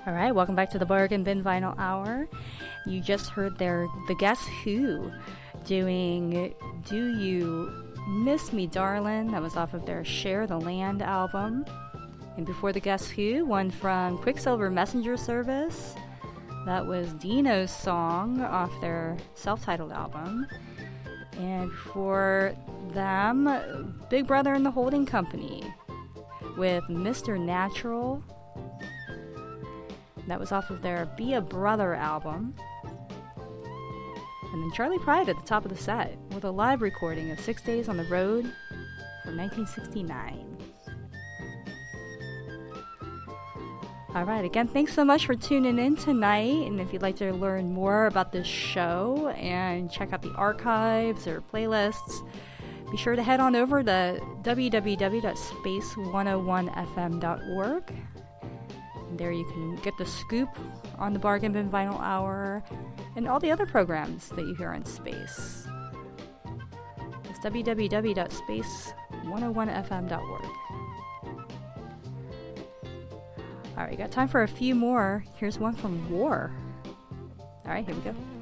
All right, welcome back to the Bargain Bin Vinyl Hour. You just heard the Guess Who doing Do You Miss Me Darlin'? That was off of their Share the Land album. And before the Guess Who, one from Quicksilver Messenger Service. That was Dino's song off their self-titled album. And before them, Big Brother and the Holding Company with Mr. Natural. That was off of their Be a Brother album. And then Charlie Pride at the top of the set with a live recording of 6 Days on the Road from 1969. Alright, again, thanks so much for tuning in tonight. And if you'd like to learn more about this show and check out the archives or playlists, be sure to head on over to www.space101fm.org. There you can get the scoop on the Bargain Bin Vinyl Hour and all the other programs that you hear on Space. It's www.space101fm.org. Alright, got time for a few more. Here's one from War. Alright, here we go.